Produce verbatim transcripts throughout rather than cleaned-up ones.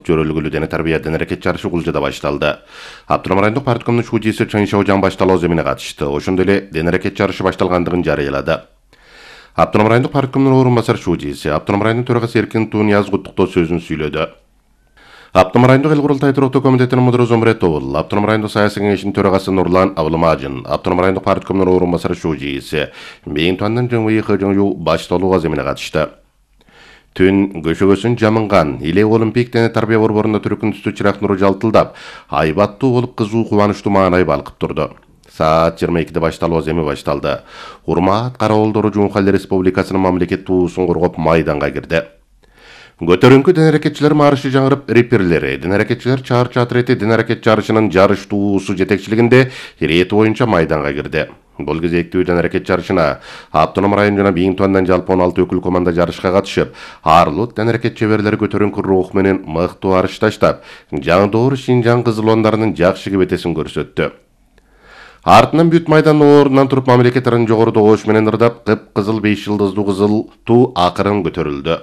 Жөрөлгүлүү дене тарбияден аракет жарышы Кулжада башталды. Автоном райондук парткомдун шуудиси Чаңшаожан башталуу земине катышты. Ошондой эле дене аракет жарышы башталгандыгын жарыялады. Автоном райондук парткомдун орун басар шуудиси Автоном районунун төрагасы Эркин Тунияз куттуктоо сөзүн сүйлөдү. Автоном райондук эл курултай Тургутуу комитетинин мудуру Зомрет Оол, Автоном райондук саясий кеңешинин төрагасы Нурлан Абылмажин, Автоном райондук парткомдун орун басар шуудиси Бейинтуандын Жыңвый Хыжыңжуу башталууга земине катышты. Түн көшөгөсүн жамынган Иле Олимпик дене тарбия борборунда түркүн түстүү чырак нуру жалтылдап, айбаттуу болуп кызуу кубанычтуу маанай балкып турду. Саат жыйырма экиде башталуу земи башталды. Урмат караолдору Жумка Эл Республикасынын мамлекет туусун коргоп майданга кирди. Көтөрүңкү дене аракетчилер маршы жаңырып реперлери, дене аракетчилер чаарчы атрети дене аракет жарышынын жарыш туусу жетекчилигинде ирети боюнча майданга кирди. Бул кезектүү дене аракет жарышына Автоном район жана Бейинтуандан жалпы он алты өкүл команда жарышка катышып, Арлут дене аракет чеберлери көтөрүңкү рух менен мыктуу арыш таштап, жаңдоор Шинжаң кызылондарынын жакшы кебетесин көрсөттү. Артынан бүт майдан орунан туруп мамлекеттерин жогору догош менен ырдап, кып-кызыл беш жылдыздуу кызыл туу акырын көтөрүлдү.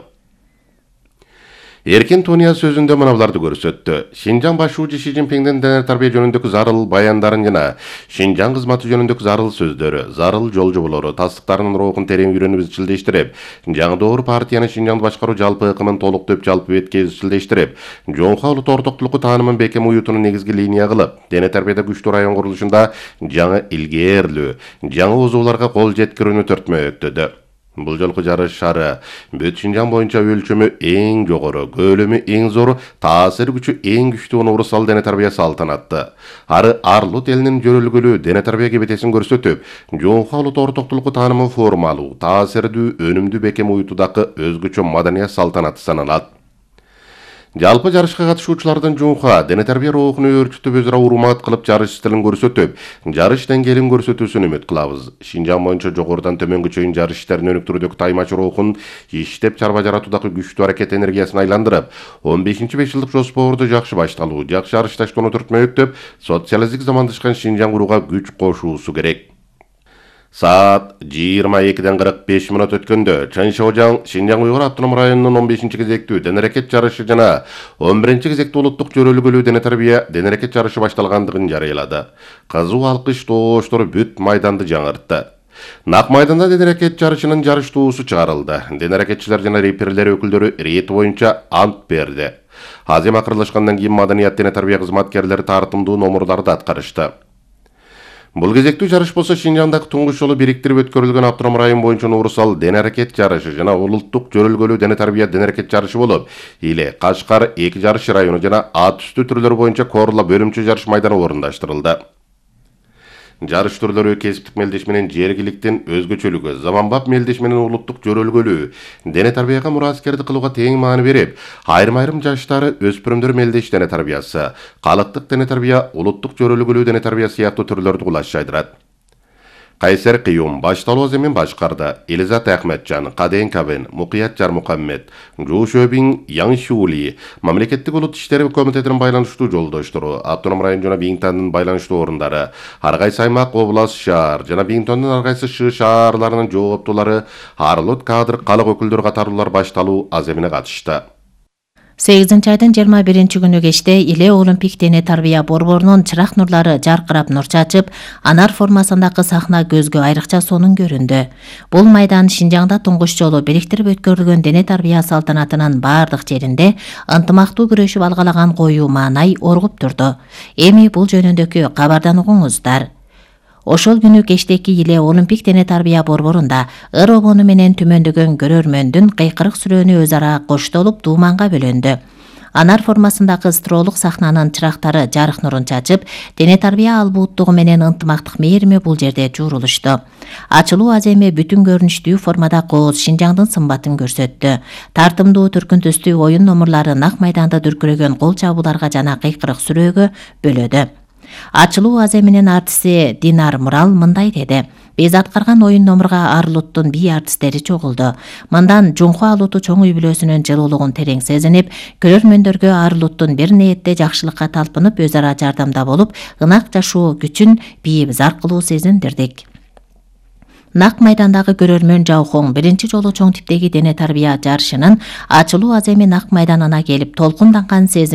Эркин Тунияз сөзүндө мыналарды көрсөттү. Шинжаң башчысы Ши Цзиньпиңдин дене тарбия жөнүндөгү зарыл баяндарын жана Шинжаң кызматы жөнүндөгү зарыл сөздөрү, зарыл жол жоболору тастыктарынын рухун терең үйрөнүп изчилдештирип, жаңдоор партиянын Шинжаңды башкаруу жалпы ыкымын толуктоп жалпы бетке изчилдештирип, жоңка улут ортоктулуку таанымын бекем уютунун негизги линия кылып, дене тарбияда күчтүү район курулушунда жаңы илгээрлүү, жаңы озууларга кол жеткирүүнү төртмөктөдү. Бул жолку жарыш шары бүт Шинжаң боюнча өлчөмү эң жогору, көлөмү эң зор, таасир күчү эң күчтүү универсал дене тарбия салтанатты. Ары Арлут элинин жөрөлгүлүү дене тарбия кебетесин көрсөтүп, жоңка улут ортоктулуку таанымы формалуу, таасирдүү, өнүмдүү бекем уютудагы өзгөчө маданият салтанаты саналат. Жалпы жарышка катышуучулардын жоңка дене тарбия рухуну өөрчүтүп өз ара урмат кылып жарыш стилин көрсөтүп, жарыш деңгээлин көрсөтүүсүн үмүт кылабыз. Шинжаң боюнча жогорудан төмөнгө чейин жарыш иштерин өнүктүрүүдөгү таймачы рухун иштеп чарба жаратуудагы күчтүү аракет энергиясын айландырып, он бешинчи беш жылдык жоспорду жакшы башталуу, жакшы арышташтоону түртмөктөп, социалисттик замандашкан Шинжаң курууга күч кошуусу керек. Саат жыйырма экиден кырк беш мүнөт өткөндө Чаңшаожан Шинжаң Уйгур автоном районунун он бешинчи кезектүү дене аракет жарышы жана он биринчи кезектүү улуттук жөрөлгүлүү дене тарбия дене аракет жарышы башталгандыгын жарыялады. Кызуу алкыш тооштору бүт майданды жаңыртты. Нак майданда дене аракет жарышынын жарыш туусу чыгарылды. Дене аракетчилер жана реперлер өкүлдөрү ирети боюнча ант берди. Азем акырлашкандан кийин маданият дене тарбия кызматкерлери тартымдуу номурларды аткарышты. Бул кезектүү жарыш болсо Шинжаңдагы туңгуч жолу бириктирип өткөрүлгөн автоном район боюнча универсал дене аракет жарышы жана улуттук жөрөлгүлүү дене тарбия дене аракет жарышы болуп, Иле, Кашкар эки жарыш району жана А түстүү түрлөрү боюнча Корла бөлүмчө жарыш майданы орундаштырылды. Жарыш түрлөрү кесиптик мелдеш менен жергиликтин өзгөчөлүгү, заманбап мелдеш менен улуттук жөрөлгүлүү дене тарбияга мураскерди кылууга тең маани берип, айрым-айрым жаштары өспүрүмдөр мелдеш дене тарбиясы, калыктык дене тарбия, улуттук жөрөлгүлүү дене тарбия сыяктуу түрлөрдү кулаш жайдырат. Кайсер Кыюм башталуу земин башкарды. Элизат Ахметжан, Каден Кабен, Мукият Жармукаммед, Жушөбин Яңшули, мамлекеттик улут иштери комитетинин байланыштуу жолдоштору, Автоном район жана Бейинтуандын байланыштуу орундары, ар кайсы аймак, област, шаар жана Бейинтуандын ар кайсы шы шаарларынын жооптулары, Арлут кадр калык өкүлдөрү катарлуулар башталуу аземине катышты. сегизинчи айдын жыйырма биринчи күнү кечте Иле Олимпик дене тарбия борборунун чырак нурлары жаркырап нур чачып, анар формасындагы сахна көзгө айрыкча сонун көрүндү. Бул майдан Шинжаңда туңгуч жолу бириктирип өткөрүлгөн дене тарбия салтанатынын бардык жеринде ынтымактуу күрөшүп алгалаган коюу маанай оргуп турду. Эми бул жөнүндөгү кабардан угуңуздар. Ошол күнү кечтеки Иле Олимпик дене тарбия борборунда ыр обону менен түмөндөгөн көрөрмөндүн кыйкырык сүрөөнү өз ара коштолуп дууманга бөлөндү. Анар формасындагы стролук сахнанын чырактары жарык нурун чачып, дене тарбия албууттугу менен ынтымактык мээрими бул жерде жуурулушту. Ачылуу аземи бүтүн көрүнүштүү формада кооз Шинжаңдын сымбатын көрсөттү. Тартымдуу түркүн түстүү оюн номурлары нак майданда дүркүрөгөн кол чабууларга жана кыйкырык сүрөөгө бөлөдү. Ачылуу аземинин артисти Динар Мурал мындай деди: Биз аткарган оюн номурга Арлуттун бий артисттери чогулду. Мындан жоңко алуту чоң үй бүлөсүнүн жылуулугун терең сезинип, көрөрмөндөргө Арлуттун бир ниетте жакшылыкка талпынып, өз ара жардамда болуп, ынак жашоо күчүн бийип зар кылуу сезиндирдик. Нак майдандагы көрөрмөн Жаухоң биринчи жолу чоң типтеги дене тарбия жарышынын ачылуу аземи Нак майданына келип толкунданган сезим